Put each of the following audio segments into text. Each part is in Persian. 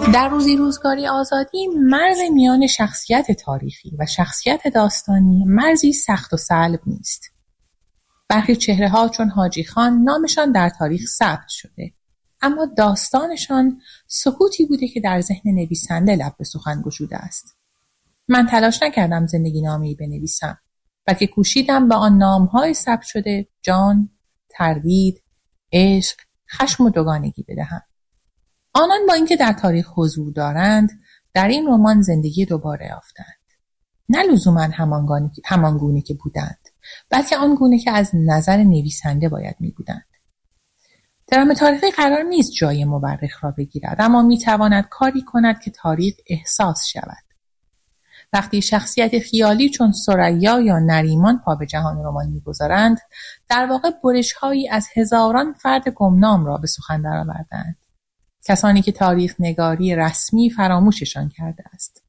در روزی روزگاری آزادی مرز میان شخصیت تاریخی و شخصیت داستانی مرزی سخت و صلب نیست. برخی چهره‌ها چون حاجی خان نامشان در تاریخ ثبت شده، اما داستانشان سکوتی بوده که در ذهن نویسنده لب به سخن گشوده است. من تلاش نکردم زندگی نامه‌ای بنویسم، بلکه کوشیدم به آن نام‌های ثبت شده جان، تردید، عشق، خشم و دوگانگی بدهم. آنان با اینکه در تاریخ حضور دارند، در این رمان زندگی دوباره یافتند. نه لزوماً همان گونه که بودند، بلکه آن گونه که از نظر نویسنده باید می بودند. درام تاریخی قرار نیست جای مورخ را بگیرد، اما می تواند کاری کند که تاریخ احساس شود. وقتی شخصیت خیالی چون ثریا یا نریمان پا به جهان رمان می‌گذارند، در واقع برش‌هایی از هزاران فرد گمنام را به سخن درآوردند. کسانی که تاریخ نگاری رسمی فراموششان کرده است.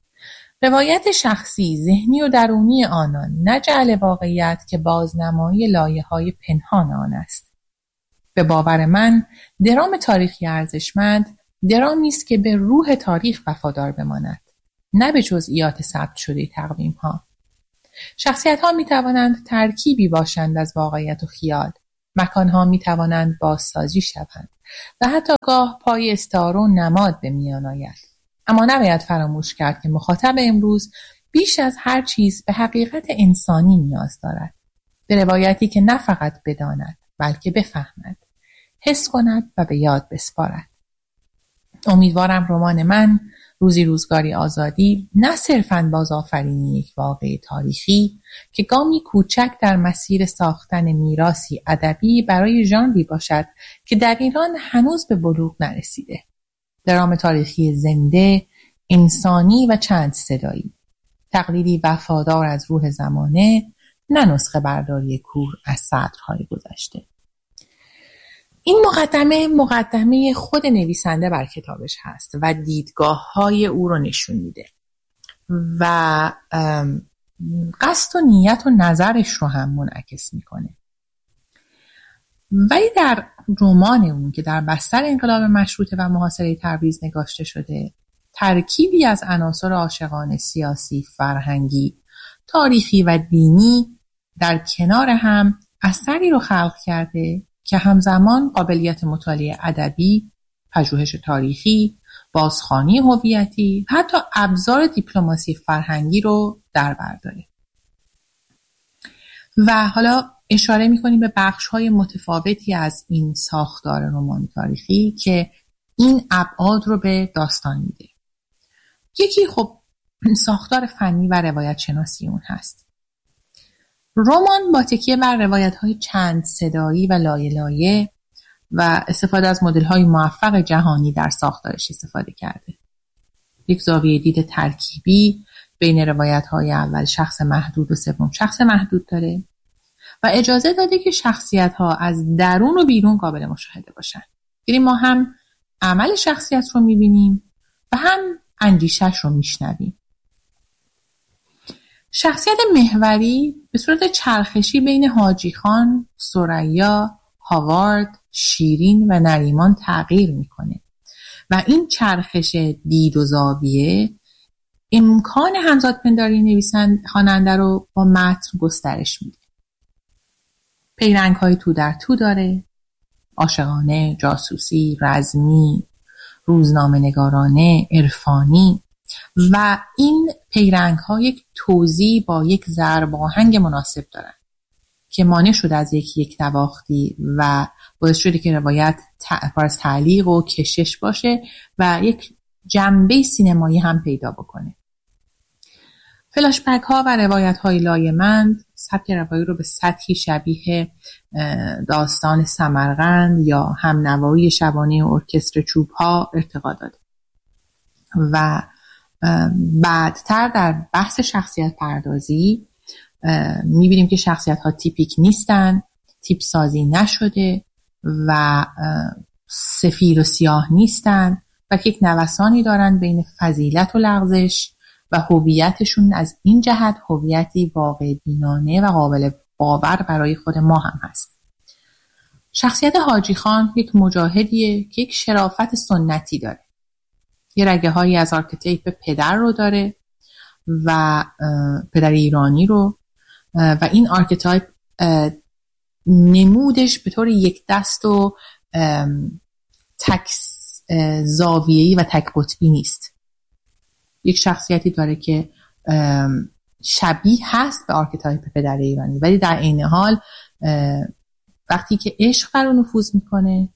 روایت شخصی، ذهنی و درونی آنان نه جعل واقعیت که بازنمایی لایه‌های پنهان آن است. به باور من، درام تاریخی ارزشمند درامی است که به روح تاریخ وفادار بماند، نه به جزئیات ثبت شده تقویم‌ها. شخصیت‌ها می‌توانند ترکیبی باشند از واقعیت و خیال. مکان‌ها می‌توانند بازسازی شوند و حتی گاه پای استعاره و نماد به میان آید. اما نباید فراموش کرد که مخاطب امروز بیش از هر چیز به حقیقت انسانی نیاز دارد. به روایتی که نه فقط بداند، بلکه بفهمد، حس کند و به یاد بسپارد. امیدوارم رمان من، روزی روزگاری آزادی، نه صرفاً بازآفرینی یک واقعه تاریخی که گامی کوچک در مسیر ساختن میراثی ادبی برای ژانری باشد که در ایران هنوز به بلوغ نرسیده. درام تاریخی زنده، انسانی و چند صدایی. تقلیدی وفادار از روح زمانه، نه نسخه برداری کور از سطرهای گذشته. این مقدمه خود نویسنده بر کتابش هست و دیدگاه‌های او رو نشون میده و قصد و نیت و نظرش رو هم منعکس میکنه. ولی در رمان اون که در بستر انقلاب مشروطه و محاصره تبریز نگاشته شده، ترکیبی از عناصر عاشقانه، سیاسی، فرهنگی، تاریخی و دینی در کنار هم اثری رو خلق کرده که همزمان قابلیت مطالعه ادبی، پژوهش تاریخی، بازخوانی هویتی، حتی ابزار دیپلماسی فرهنگی رو در بر داره. و حالا اشاره می‌کنیم به بخش‌های متفاوتی از این ساختار رمان تاریخی که این ابعاد رو به داستان میده. یکی خب ساختار فنی و روایت شناسی اون هست. رمان با تکیه بر روایت‌های چند صدایی و لایه و استفاده از مدل‌های موفق جهانی در ساختارش استفاده کرده. یک زاویه دید ترکیبی بین روایت‌های اول شخص محدود و سوم شخص محدود داره و اجازه داده که شخصیت‌ها از درون و بیرون قابل مشاهده باشن. یعنی ما هم عمل شخصیت رو می‌بینیم و هم اندیشه‌اش رو می‌شنویم. شخصیت محوری به صورت چرخشی بین حاجی خان، ثریا، هاوارد، شیرین و نریمان تغییر میکنه و این چرخش دید و زاویه امکان همزادپنداری خواننده رو با متن گسترش میده. پیرنگ‌های تو در تو داره، عاشقانه، جاسوسی، رزمی، روزنامه نگارانه، عرفانی و این پیرنگ‌ها یک توزیع با یک ضرب آهنگ مناسب دارن که مانع شده از یک نواختی و باعث شده که روایت پر از تعلیق و کشش باشه و یک جنبه سینمایی هم پیدا بکنه. فلاشبک ها و روایت های لایه‌مند سبک روایی رو به سطحی شبیه داستان سمرقند یا همنوایی شبانه ارکستر چوب ها ارتقا داده و بعدتر در بحث شخصیت پردازی میبینیم که شخصیت ها تیپیک نیستن، تیپ سازی نشده و سفید و سیاه نیستن و یک نوسانی دارن بین فضیلت و لغزش و هویتشون از این جهت هویتی واقع بینانه و قابل باور برای خود ما هم هست. شخصیت حاجی خان یک مجاهدیه که یک شرافت سنتی داره. یه رگه هایی از آرکتیپ پدر رو داره و پدر ایرانی رو و این آرکتایپ نمودش به طور یک دست و تک زاویه‌ای و تک قطبی نیست. یک شخصیتی داره که شبیه هست به آرکتایپ پدر ایرانی، ولی در عین حال وقتی که عشق بر اون نفوذ میکنه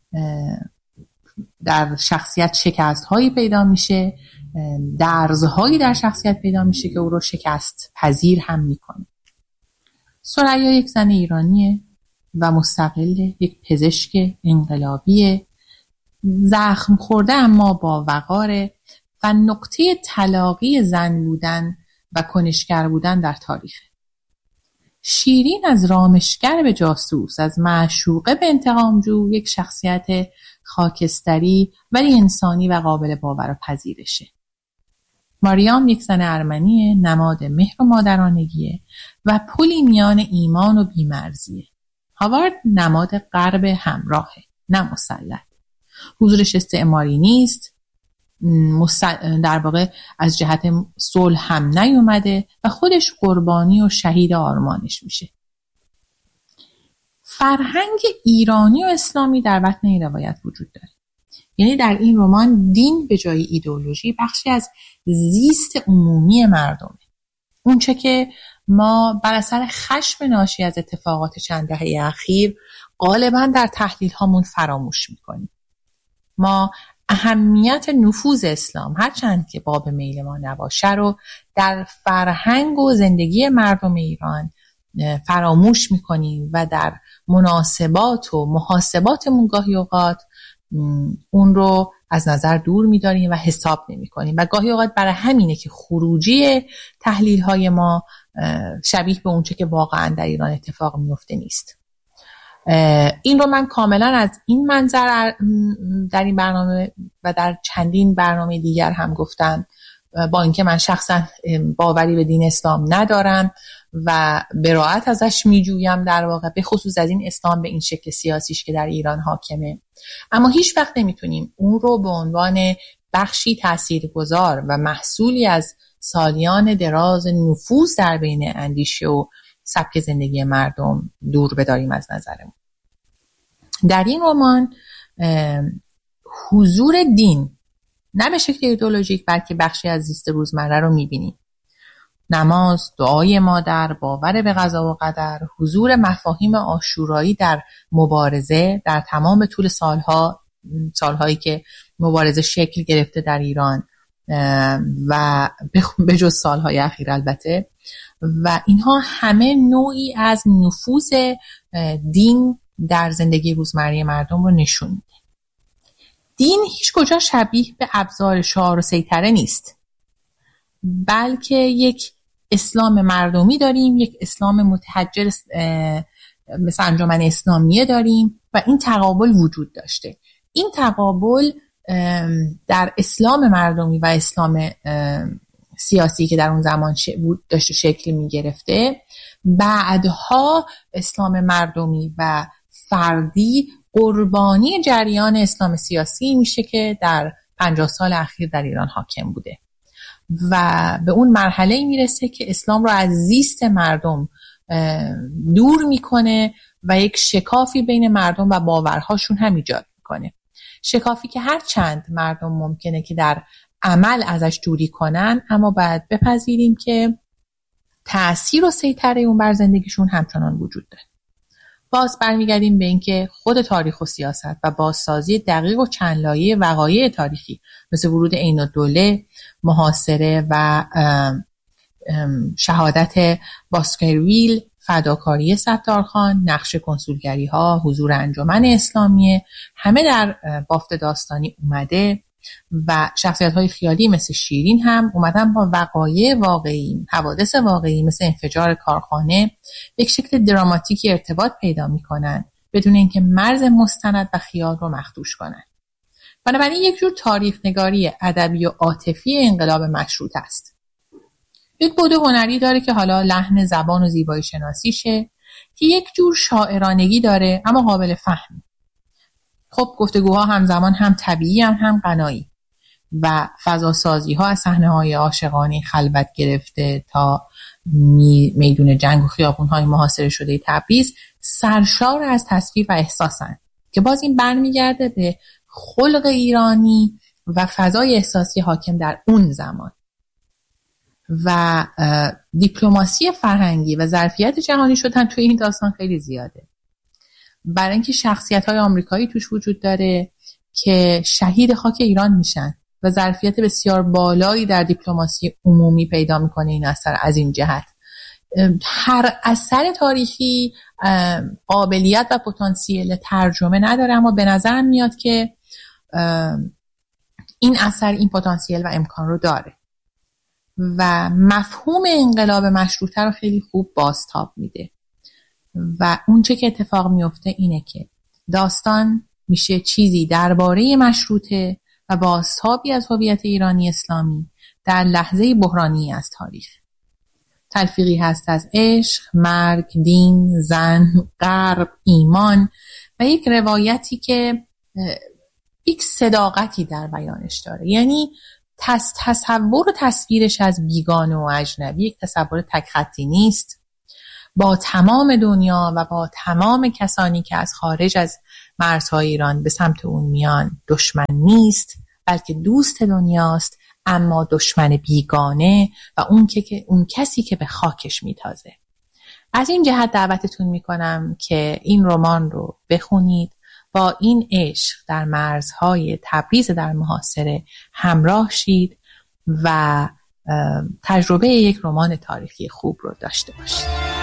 در شخصیت شکست هایی پیدا میشه، درزهایی در شخصیت پیدا میشه که او رو شکست پذیر هم میکنه. ثریا یک زن ایرانیه و مستقله، یک پزشک انقلابیه، زخم خورده اما با وقاره و نقطه تلاقی زن بودن و کنشگر بودن در تاریخ. شیرین از رامشگر به جاسوس، از معشوقه به انتقامجو، یک شخصیت خاکستری ولی انسانی و قابل باور و پذیرشه. ماریام یک زن ارمنیه، نماد مهر و مادرانگیه و پلی میان ایمان و بیمرزیه. هاوارد نماد غرب همراهه، نه مسلط. حضورش استعماری نیست، در واقع از جهت صلح هم نیومده و خودش قربانی و شهید آرمانش میشه. فرهنگ ایرانی و اسلامی در متن این روایت وجود داره. یعنی در این رمان دین به جای ایدئولوژی بخشی از زیست عمومی مردمه. اونچه که ما بر اثر خشم ناشی از اتفاقات چند دهه اخیر غالبا در تحلیل هامون فراموش میکنیم. ما اهمیت نفوذ اسلام، هرچند که باب میل ما نباشه، رو در فرهنگ و زندگی مردم ایران فراموش میکنیم و در مناسبات و محاسباتمون گاهی اوقات اون رو از نظر دور می‌داریم و حساب نمی‌کنیم و گاهی اوقات برای همینه که خروجی تحلیل‌های ما شبیه به اونچه که واقعا در ایران اتفاق میفته نیست. این رو من کاملا از این منظر در این برنامه و در چندین برنامه دیگر هم گفتم، با اینکه من شخصا باوری به دین اسلام ندارم و براءت ازش میجویم، در واقع به خصوص از این اسلام به این شکل سیاسیش که در ایران حاکمه، اما هیچ وقت نمیتونیم اون رو به عنوان بخشی تاثیرگذار و محصولی از سالیان دراز نفوذ در بین اندیشه و سبک زندگی مردم دور بداریم از نظرمون. در این رمان حضور دین نه به شکل ایدئولوژیک بلکه بخشی از زیست روزمره رو میبینیم. نماز، دعای مادر، باور به قضا و قدر، حضور مفاهیم عاشورایی در مبارزه در تمام طول سالهایی که مبارزه شکل گرفته در ایران و به جز سالهای اخیر البته، و اینها همه نوعی از نفوذ دین در زندگی روزمره مردم رو نشون میده. دین هیچ کجا شبیه به ابزار شعار و سیطره نیست، بلکه یک اسلام مردمی داریم، یک اسلام متحجر مثل انجمن اسلامیه داریم و این تقابل وجود داشته. این تقابل در اسلام مردمی و اسلام سیاسی که در اون زمان داشته شکل می گرفته، بعدها اسلام مردمی و فردی قربانی جریان اسلام سیاسی میشه که در 50 سال اخیر در ایران حاکم بوده و به اون مرحله میرسه که اسلام رو از زیست مردم دور میکنه و یک شکافی بین مردم و باورهاشون هم ایجاد میکنه. شکافی که هر چند مردم ممکنه که در عمل ازش دوری کنن، اما باید بپذیریم که تأثیر و سیطره اون بر زندگیشون همچنان وجود داره. باز برمیگردیم به اینکه خود تاریخ و سیاست و بازسازی دقیق و چند لایه وقایع تاریخی مثل ورود عین‌الدوله، محاصره و شهادت باسکرویل، فداکاری ستارخان، نقش کنسولگری ها، حضور انجمن اسلامی، همه در بافت داستانی اومده و شخصیت های خیالی مثل شیرین هم اومدن با وقایع واقعی، حوادث واقعی مثل انفجار کارخانه یک شکل دراماتیکی ارتباط پیدا میکنن بدون اینکه مرز مستند و خیال رو مخدوش کنن. بنابراین یک جور تاریخ نگاری ادبی و عاطفی انقلاب مشروط است. یک بعد هنری داره که حالا لحن، زبان و زیبایی شناسیشه، که یک جور شاعرانگی داره اما قابل فهم. خب گفتگوها همزمان هم طبیعی هم غنایی. و فضاسازی ها از صحنه های عاشقانه خلوت گرفته تا میدون جنگ و خیابون های محاصره شده تبریز سرشار از تصویر و احساسن که باز این برمیگرده به خلق ایرانی و فضای احساسی حاکم در اون زمان و دیپلماسی فرهنگی و ظرفیت جهانی شدن توی این داستان خیلی زیاده، برای اینکه شخصیت‌های آمریکایی توش وجود داره که شهید خاک ایران میشن و ظرفیت بسیار بالایی در دیپلماسی عمومی پیدا میکنه این اثر. از این جهت هر اثر تاریخی قابلیت و پتانسیل ترجمه نداره، اما به نظرم میاد که این اثر این پتانسیل و امکان رو داره و مفهوم انقلاب مشروطه رو خیلی خوب بازتاب میده و اون چه که اتفاق میفته اینه که داستان میشه چیزی درباره مشروطه و بازتابی از هویت ایرانی اسلامی در لحظه بحرانی از تاریخ. تلفیقی هست از عشق، مرگ، دین، زن، غرب، ایمان و یک روایتی که یک صداقتی در بیانش داره. یعنی تصور و تصویرش از بیگانه و اجنبی یک تصور تک خطی نیست، با تمام دنیا و با تمام کسانی که از خارج از مرزهای ایران به سمت اون میان دشمن نیست، بلکه دوست دنیاست، اما دشمن بیگانه و اون کسی که به خاکش میتازه. از این جهت دعوتتون میکنم که این رمان رو بخونید، با این عشق در مرزهای تبریز در محاصره همراه شید و تجربه یک رمان تاریخی خوب رو داشته باشید.